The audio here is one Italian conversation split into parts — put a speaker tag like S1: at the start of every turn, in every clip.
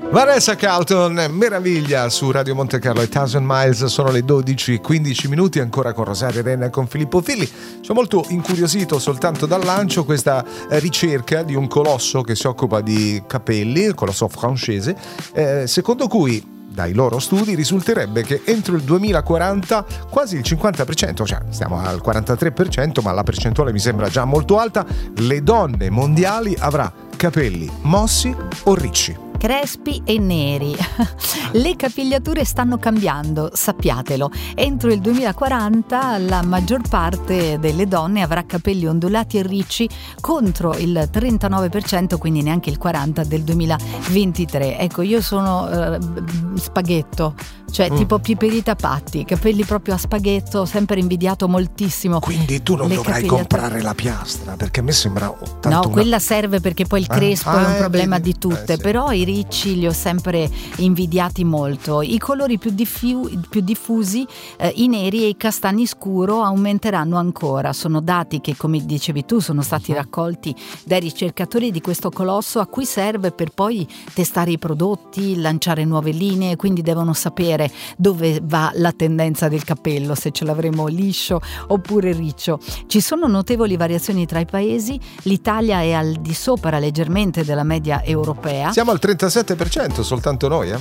S1: Vanessa Carlton, meraviglia su Radio Monte Carlo e Thousand Miles. Sono le 12:15, ancora con Rosaria Renna e con Filippo Filli. Ci ho molto incuriosito soltanto dal lancio questa ricerca di un colosso che si occupa di capelli, il colosso francese, secondo cui dai loro studi risulterebbe che entro il 2040 quasi il 50%, cioè stiamo al 43%, ma la percentuale mi sembra già molto alta, le donne mondiali avrà capelli mossi o ricci.
S2: Crespi e neri. Le capigliature stanno cambiando, sappiatelo. Entro il 2040 la maggior parte delle donne avrà capelli ondulati e ricci contro il 39%, quindi neanche il 40% del 2023. Ecco, io sono spaghetto, cioè tipo Piperita Patti, capelli proprio a spaghetto, sempre invidiato moltissimo.
S1: Quindi tu non dovrai comprare la piastra, perché a me sembra tanto
S2: quella serve perché poi il crespo è un problema di tutte,
S1: sì.
S2: Però i ricci li ho sempre invidiati molto. I colori più diffusi, i neri e i castani scuro, aumenteranno ancora. Sono dati che, come dicevi tu, sono stati raccolti dai ricercatori di questo colosso, a cui serve per poi testare i prodotti, lanciare nuove linee, quindi devono sapere dove va la tendenza del capello, se ce l'avremo liscio oppure riccio. Ci sono notevoli variazioni tra i paesi. L'Italia è al di sopra leggermente della media europea.
S1: Siamo al 37% soltanto noi,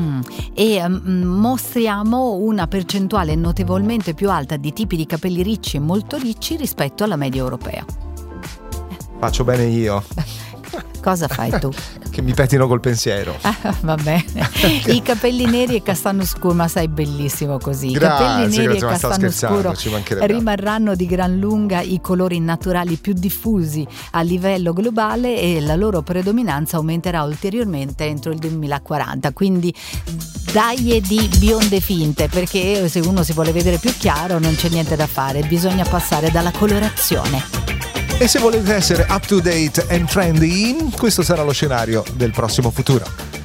S2: E mostriamo una percentuale notevolmente più alta di tipi di capelli ricci e molto ricci rispetto alla media europea.
S1: Faccio bene io.
S2: Cosa fai tu?
S1: Che mi pettino col pensiero.
S2: Va bene. I capelli neri e castano scuro, ma sei bellissimo così. I capelli neri e castano scuro rimarranno di gran lunga i colori naturali più diffusi a livello globale e la loro predominanza aumenterà ulteriormente entro il 2040. Quindi dai di bionde finte, perché se uno si vuole vedere più chiaro non c'è niente da fare, bisogna passare dalla colorazione.
S1: E se volete essere up to date and trendy, questo sarà lo scenario del prossimo futuro.